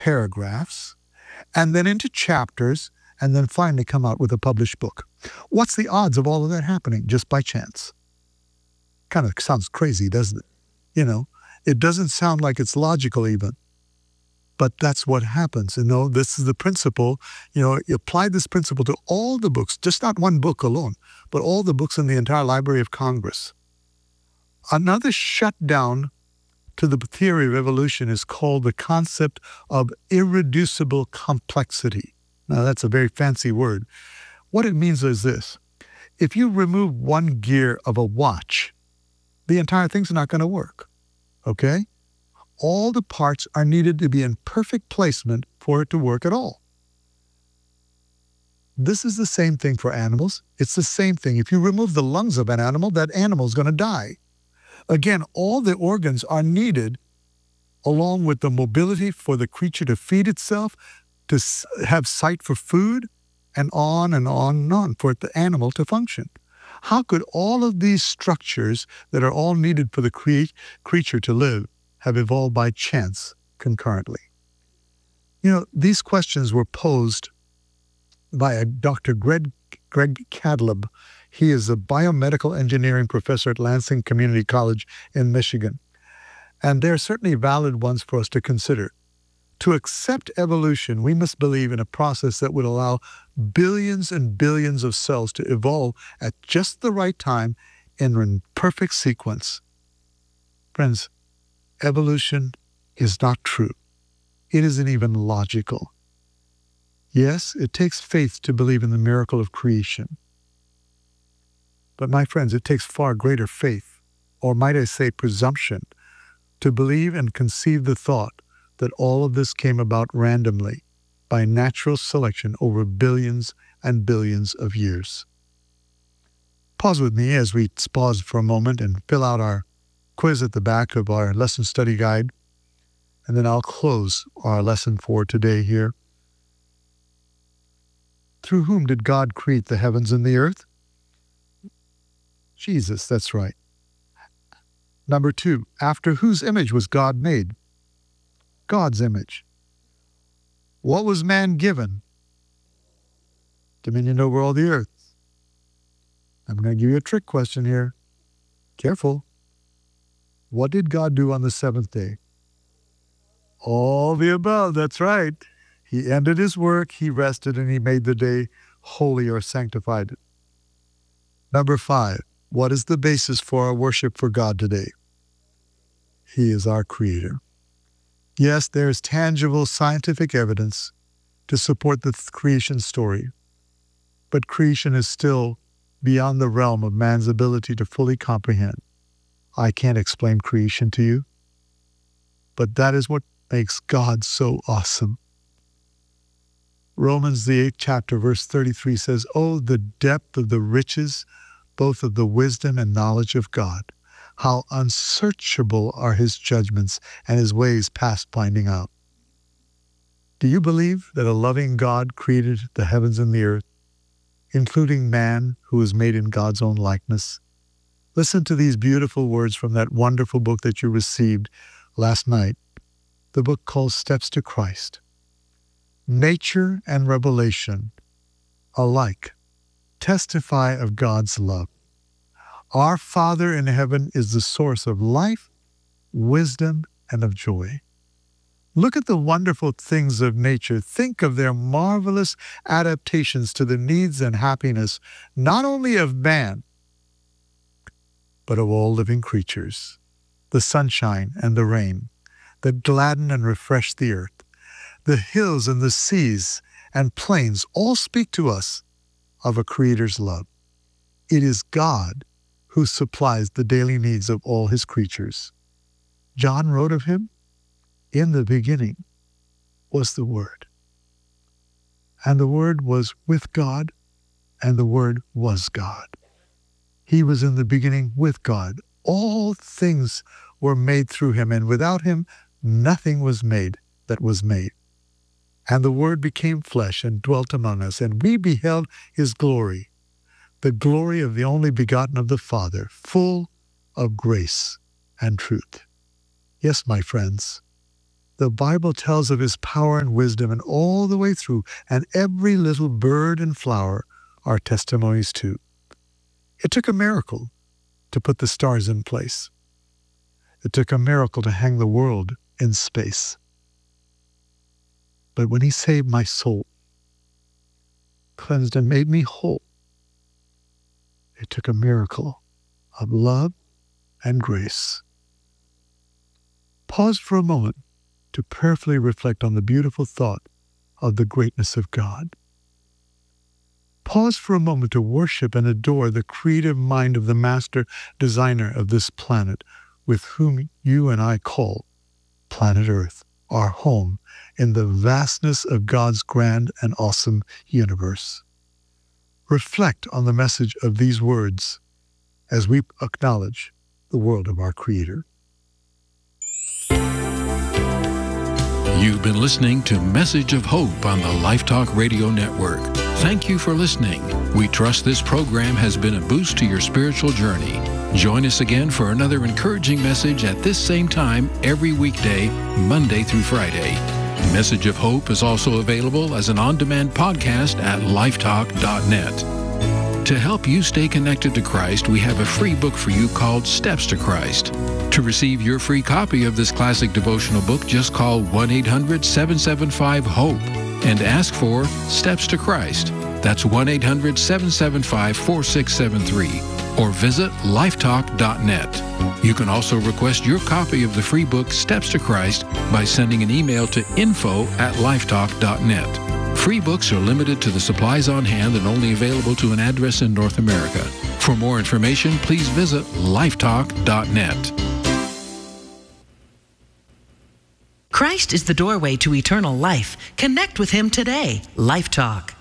paragraphs, and then into chapters, and then finally come out with a published book. What's the odds of all of that happening just by chance? Kind of sounds crazy, doesn't it? You know, it doesn't sound like it's logical even. But that's what happens. You know, this is the principle. You know, you apply this principle to all the books, just not one book alone, but all the books in the entire Library of Congress. Another shutdown to the theory of evolution is called the concept of irreducible complexity. Now, that's a very fancy word. What it means is this. If you remove one gear of a watch, the entire thing's not going to work, okay? All the parts are needed to be in perfect placement for it to work at all. This is the same thing for animals. It's the same thing. If you remove the lungs of an animal, that animal's going to die. Again, all the organs are needed along with the mobility for the creature to feed itself, to have sight for food, and on and on and on for the animal to function. How could all of these structures that are all needed for the creature to live have evolved by chance concurrently? You know, these questions were posed by a Dr. Greg Cadleb. He is a biomedical engineering professor at Lansing Community College in Michigan. And they're certainly valid ones for us to consider. To accept evolution, we must believe in a process that would allow billions and billions of cells to evolve at just the right time in perfect sequence. Friends, evolution is not true. It isn't even logical. Yes, it takes faith to believe in the miracle of creation. But my friends, it takes far greater faith, or might I say presumption, to believe and conceive the thought that all of this came about randomly by natural selection over billions and billions of years. Pause with me as we pause for a moment and fill out our quiz at the back of our lesson study guide, and then I'll close our lesson for today here. Through whom did God create the heavens and the earth? Jesus, that's right. Number 2, after whose image was God made? God's image. What was man given? Dominion over all the earth. I'm going to give you a trick question here. Careful. What did God do on the seventh day? All the above, that's right. He ended his work, he rested, and he made the day holy or sanctified. Number 5, what is the basis for our worship for God today? He is our creator. Yes, there is tangible scientific evidence to support the creation story, but creation is still beyond the realm of man's ability to fully comprehend. I can't explain creation to you, but that is what makes God so awesome. Romans, the 8th chapter, verse 33 says, "Oh, the depth of the riches, both of the wisdom and knowledge of God. How unsearchable are his judgments and his ways past finding out." Do you believe that a loving God created the heavens and the earth, including man who was made in God's own likeness? Listen to these beautiful words from that wonderful book that you received last night, the book called Steps to Christ. Nature and revelation alike testify of God's love. Our Father in heaven is the source of life, wisdom, and of joy. Look at the wonderful things of nature. Think of their marvelous adaptations to the needs and happiness, not only of man, but of all living creatures. The sunshine and the rain that gladden and refresh the earth. The hills and the seas and plains all speak to us of a Creator's love. It is God who supplies the daily needs of all his creatures. John wrote of him, "In the beginning was the Word, and the Word was with God, and the Word was God. He was in the beginning with God. All things were made through him, and without him nothing was made that was made. And the Word became flesh and dwelt among us, and we beheld his glory, the glory of the only begotten of the Father, full of grace and truth." Yes, my friends, The Bible tells of his power and wisdom, and all the way through, and every little bird and flower are testimonies too. It took a miracle to put the stars in place. It took a miracle to hang the world in space. But when he saved my soul, cleansed and made me whole, it took a miracle of love and grace. Pause for a moment to prayerfully reflect on the beautiful thought of the greatness of God. Pause for a moment to worship and adore the creative mind of the master designer of this planet, with whom you and I call planet Earth, our home in the vastness of God's grand and awesome universe. Reflect on the message of these words as we acknowledge the world of our Creator. You've been listening to Message of Hope on the Life Talk Radio Network. Thank you for listening. We trust this program has been a boost to your spiritual journey. Join us again for another encouraging message at this same time every weekday, Monday through Friday. Message of Hope is also available as an on-demand podcast at lifetalk.net. To help you stay connected to Christ, we have a free book for you called Steps to Christ. To receive your free copy of this classic devotional book, just call 1-800-775-HOPE and ask for Steps to Christ. That's 1-800-775-4673. Or visit lifetalk.net. You can also request your copy of the free book Steps to Christ by sending an email to info@lifetalk.net. Free books are limited to the supplies on hand and only available to an address in North America. For more information, please visit lifetalk.net. Christ is the doorway to eternal life. Connect with Him today. Life Talk.